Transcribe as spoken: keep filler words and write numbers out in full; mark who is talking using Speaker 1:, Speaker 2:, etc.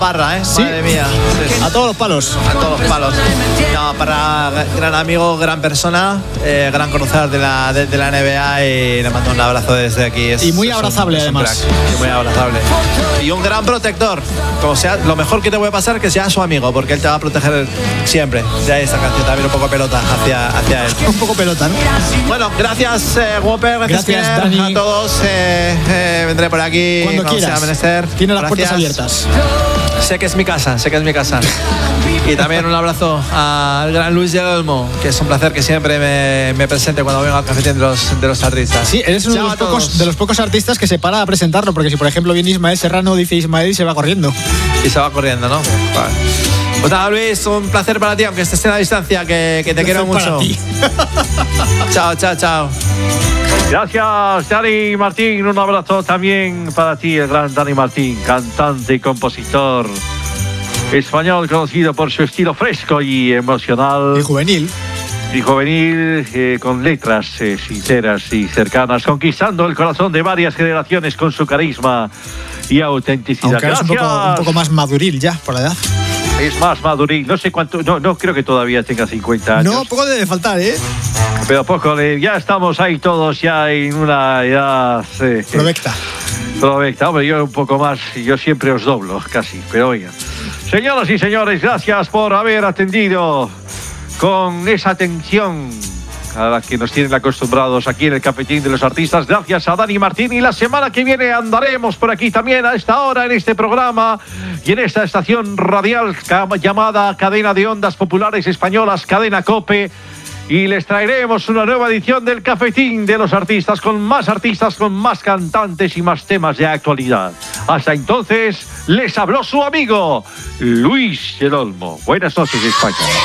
Speaker 1: Parra, ¿eh?
Speaker 2: ¿Sí?
Speaker 1: Madre mía. Sí, sí.
Speaker 2: A todos los palos.
Speaker 1: A todos los palos. No, para gran amigo, gran persona, eh, gran conocedor de la, de, de la N B A y le mando un abrazo desde aquí. Es,
Speaker 2: y muy
Speaker 1: es
Speaker 2: abrazable,
Speaker 1: un,
Speaker 2: además.
Speaker 1: Es un crack, y muy abrazable. Y un gran protector. Como sea, lo mejor que te puede pasar es que sea su amigo, porque él te va a proteger siempre. De ahí esta canción también un poco pelota hacia, hacia él.
Speaker 2: Un poco pelota, ¿no?
Speaker 1: Bueno, gracias, eh, Whopper. Gracias,
Speaker 2: Gracias,
Speaker 1: Pierre,
Speaker 2: Dani.
Speaker 1: a todos. Eh, eh, vendré por aquí
Speaker 2: cuando quieras.
Speaker 1: sea menester.
Speaker 2: Tiene las
Speaker 1: Gracias.
Speaker 2: puertas abiertas.
Speaker 1: Sé que es mi casa, sé que es mi casa. Y también un abrazo al gran Luis del Olmo, que es un placer que siempre me, me presente cuando vengo al cafetín de los, de los artistas.
Speaker 2: Sí, eres uno de los, pocos, de los pocos artistas que se para a presentarlo, porque si por ejemplo viene Ismael Serrano, dice Ismael y se va corriendo.
Speaker 1: Y se va corriendo, ¿no? Vale. Pues nada, Luis, un placer para ti, aunque estés en la distancia, que, que te quiero mucho. Chao, chao, chao.
Speaker 3: Gracias, Dani Martín. Un abrazo también para ti, el gran Dani Martín, cantante y compositor español conocido por su estilo fresco y emocional.
Speaker 2: Y juvenil.
Speaker 3: Y juvenil, eh, con letras eh, sinceras y cercanas, conquistando el corazón de varias generaciones con su carisma y autenticidad.
Speaker 2: Aunque
Speaker 3: Gracias.
Speaker 2: es un poco, un poco más maduril ya, por la edad.
Speaker 3: Es más maduril, no sé cuánto, no, no creo que todavía tenga cincuenta años.
Speaker 2: No, poco debe faltar, ¿eh?
Speaker 3: Pero poco, le, ya estamos ahí todos ya en una edad... Eh,
Speaker 2: Provecta.
Speaker 3: Provecta, hombre, yo un poco más, yo siempre os doblo, casi, pero oiga. Señoras y señores, gracias por haber atendido con esa atención a la que nos tienen acostumbrados aquí en el Cafetín de los Artistas. Gracias a Dani Martín, y la semana que viene andaremos por aquí también a esta hora en este programa y en esta estación radial llamada Cadena de Ondas Populares Españolas, Cadena COPE, y les traeremos una nueva edición del Cafetín de los Artistas con más artistas, con más cantantes y más temas de actualidad. Hasta entonces, les habló su amigo Luis del Olmo. Buenas noches, España.